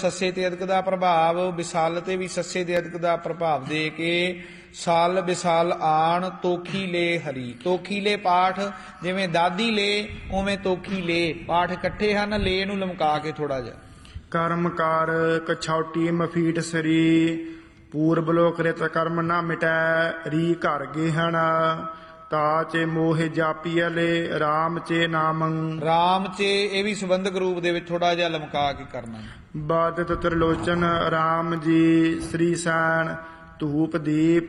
ਸੱਸੇ ਤੇ ਅਧਿਕ ਦਾ ਪ੍ਰਭਾਵ, ਵਿਸਾਲ ਤੇ ਵੀ ਸੱਸੇ ਤੇ ਅਧਿਕ ਦਾ ਪ੍ਰਭਾਵ ਦੇ ਕੇ ਸਾਲ ਵਿਸਾਲ ਆਣ ਤੋਖੀ ਲੇ ਹਰੀ। ਤੋਖੀ ਲੇ ਪਾਠ ਜਿਵੇਂ ਦਾਦੀ ਲੇ ਉਵੇਂ ਤੋਖੀ ਲੇ ਪਾਠ ਇਕੱਠੇ ਹਨ, ਲੇ ਨੂੰ ਲਮਕਾ ਕੇ ਥੋੜਾ ਜਿਹਾ। ਕਰਮਕਾਰ ਕਛੌਟੀ ਮਫੀਟ ਸਰੀ, ਪੂਰਬ ਲੋਕ ਰਿਤ ਕਰਮ ਨਾ ਮਿਟੈ, ਰੀ ਘਰ ਗੇਹਣ ਤਾ ਚੇ ਮੋਹ ਜਾਪੀਐ ਲੇ, ਰਾਮ ਚੇ ਨਾਮੰ। ਰਾਮ ਚੇ ਇਹ ਵੀ ਸੰਬੰਧਕ ਰੂਪ ਦੇ ਵਿੱਚ ਥੋੜਾ ਜਿਹਾ ਲਮਕਾ ਕੇ ਕਰਨਾ। ਬਾਦਿਤ ਤ੍ਰਿਲੋਚਨ ਰਾਮ ਜੀ, ਸ੍ਰੀ ਸੈਣ ਧੂਪ ਦੀਪ